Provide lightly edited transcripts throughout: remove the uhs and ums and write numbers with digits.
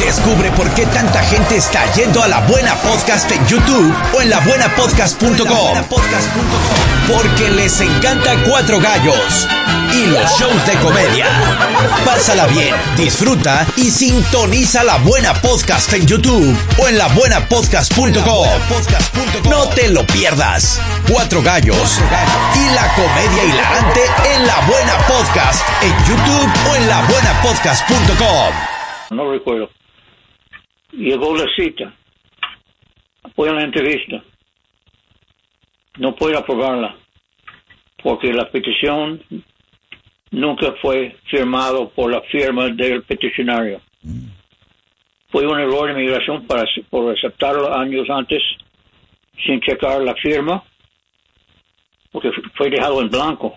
Descubre por qué tanta gente está yendo a La Buena Podcast en YouTube o en labuenapodcast.com. Porque les encanta Cuatro Gallos y los shows de comedia. Pásala bien, disfruta y sintoniza La Buena Podcast en YouTube o en labuenapodcast.com. No te lo pierdas. Cuatro Gallos y la comedia hilarante en La Buena Podcast en YouTube o en labuenapodcast.com. No recuerdo. Llegó la cita. Fue a la entrevista. No puede aprobarla porque la petición nunca fue firmado por la firma del peticionario. Fue un error de migración por aceptarlo años antes sin checar la firma, porque fue dejado en blanco.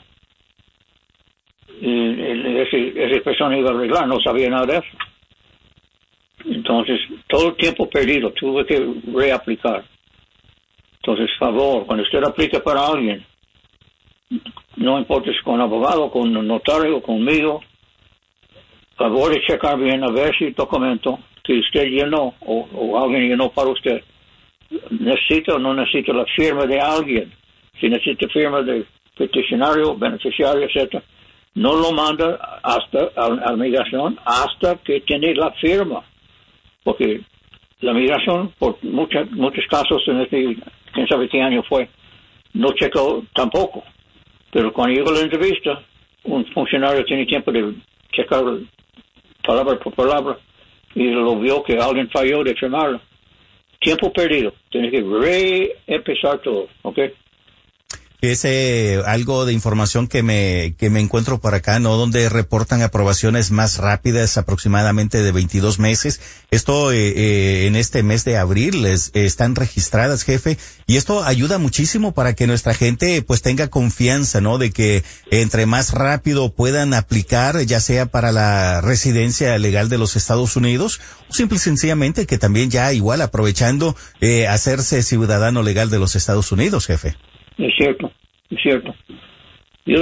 Y esa persona iba a arreglar, no sabía nada de eso. Entonces, todo el tiempo perdido, tuve que reaplicar. Entonces, favor, cuando usted aplica para alguien, no importa si con abogado, con notario, conmigo, favor de checar bien a ver si el documento que usted llenó o alguien llenó para usted necesita o no necesita la firma de alguien. Si necesita firma de peticionario, beneficiario, etcétera, no lo manda hasta a la migración hasta que tiene la firma, porque la migración por muchos casos en quién sabe qué año fue, no checó tampoco. Pero cuando llegó la entrevista, un funcionario tiene tiempo de checar palabra por palabra y lo vio que alguien falló de firmarlo. Tiempo perdido. Tiene que reempezar todo, ¿ok? Es algo de información que me encuentro por acá, ¿no? Donde reportan aprobaciones más rápidas, aproximadamente de 22 meses. Esto en este mes de abril están registradas, jefe, y esto ayuda muchísimo para que nuestra gente pues tenga confianza, ¿no? De que entre más rápido puedan aplicar, ya sea para la residencia legal de los Estados Unidos, o simple y sencillamente que también ya igual aprovechando hacerse ciudadano legal de los Estados Unidos, jefe. Es cierto, es cierto. Yo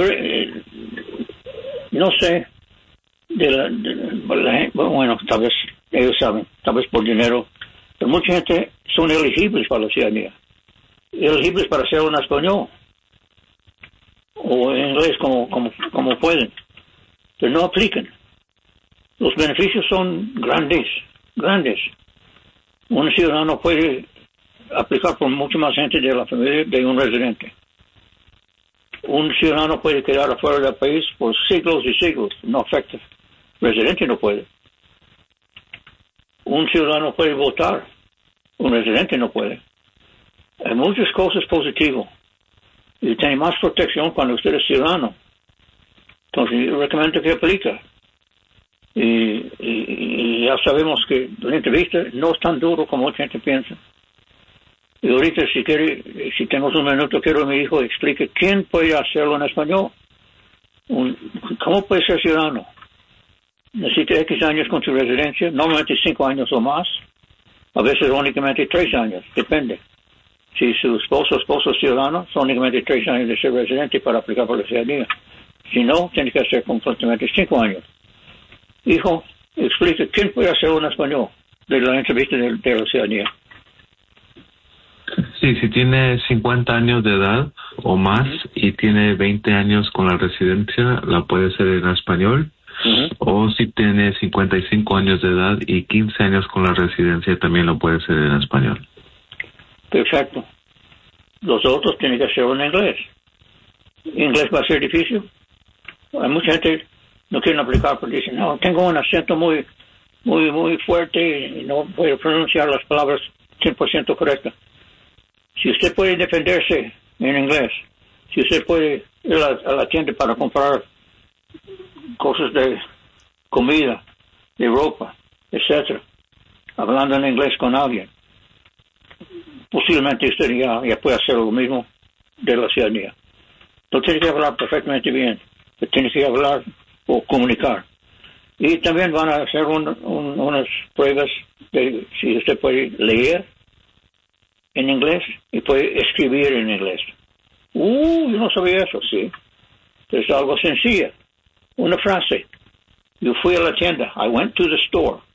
no sé bueno, tal vez ellos saben, tal vez por dinero, pero mucha gente son elegibles para la ciudadanía, elegibles para hacerlo en español o en inglés como pueden, pero no aplican. Los beneficios son grandes. Un ciudadano puede aplicar por mucha más gente de la familia de un residente. Un ciudadano puede quedar afuera del país por siglos y siglos, no afecta. Residente no puede. Un ciudadano puede votar, un residente no puede. Hay muchas cosas positivas y tiene más protección cuando usted es ciudadano. Entonces yo recomiendo que aplique. Y ya sabemos que la entrevista no es tan duro como mucha gente piensa. Y ahorita, si tenemos un minuto, quiero que mi hijo explique quién puede hacerlo en español. ¿Cómo puede ser ciudadano? Necesita X años con su residencia, normalmente 5 años o más, a veces únicamente 3 años, depende. Si su esposo es ciudadano, son únicamente 3 años de ser residente para aplicar por la ciudadanía. Si no, tiene que hacer completamente 5 años. Hijo, explique quién puede hacerlo en español de la entrevista de la ciudadanía. Sí, si tiene 50 años de edad o más y tiene 20 años con la residencia, la puede hacer en español. O si tiene 55 años de edad y 15 años con la residencia, también lo puede hacer en español. Perfecto. Los otros tienen que hacerlo en inglés. ¿Inglés va a ser difícil? Hay mucha gente no quieren aplicar porque dicen, no, tengo un acento muy fuerte y no puedo pronunciar las palabras 100% correctas. Si usted puede defenderse en inglés, si usted puede ir a la tienda para comprar cosas de comida, de ropa, etcétera, hablando en inglés con alguien, posiblemente usted ya puede hacer lo mismo de la ciudadanía. No tiene que hablar perfectamente bien, tiene que hablar o comunicar. Y también van a hacer unas pruebas de si usted puede leer en inglés y puede escribir en inglés. Yo no sabía eso, sí. Es algo sencillo. Una frase. Yo fui a la tienda. I went to the store.